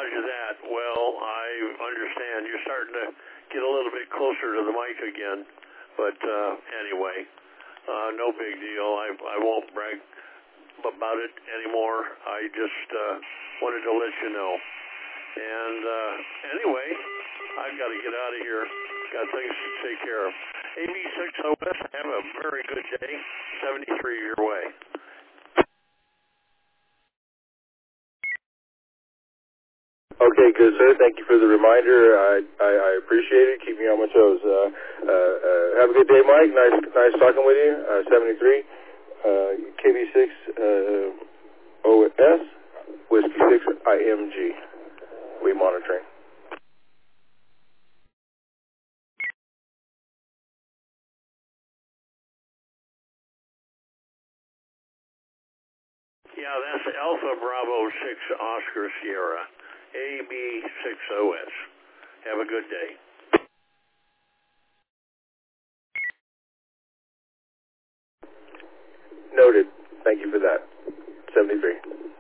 Roger that. Well, I understand. You're starting to get a little bit closer to the mic again. But anyway, no big deal. I won't brag about it anymore. I just wanted to let you know. And anyway, I've got to get out of here. Got things to take care of. AB6OS, have a very good day. 73 your way. Okay, good, sir. Thank you for the reminder. I appreciate it. Keep me on my toes. Have a good day, Mike. Nice talking with you. 73, KB6 OS, Whiskey 6 IMG. We monitoring. Yeah, that's Alpha Bravo 6 Oscar Sierra, AB6OS. Have a good day. Noted. Thank you for that. 73.